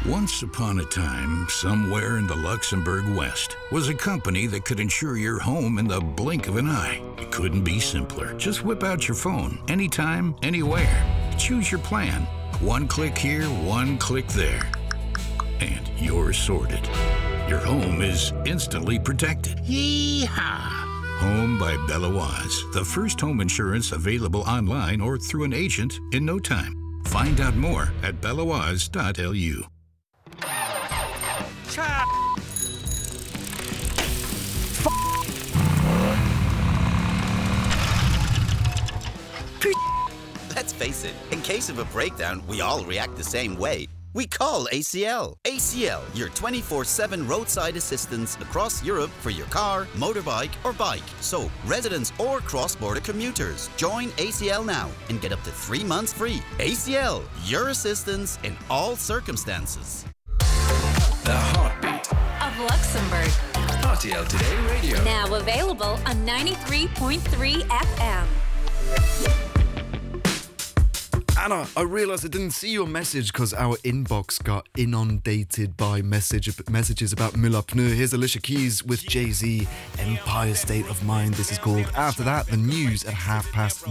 Once upon a time, somewhere in the Luxembourg West, was a company that could insure your home in the blink of an eye. It couldn't be simpler. Just whip out your phone, anytime, anywhere. Choose your plan. One click here, one click there. And you're sorted. Your home is instantly protected. Yee-haw! Home by Beloise, the first home insurance available online or through an agent in no time. Find out more at beloise.lu. Let's face it, in case of a breakdown, we all react the same way. We call ACL. ACL, your 24/7 roadside assistance across Europe for your car, motorbike or bike. So, residents or cross-border commuters, join ACL now and get up to 3 months free. ACL, your assistance in all circumstances. The heartbeat of Luxembourg. RTL Today Radio. Now available on 93.3 FM. Anna, I realised I didn't see your message because our inbox got inundated by messages about Miller Pneu. Here's Alicia Keys with Jay-Z, Empire State of Mind. This is called After That, the news at 9:30.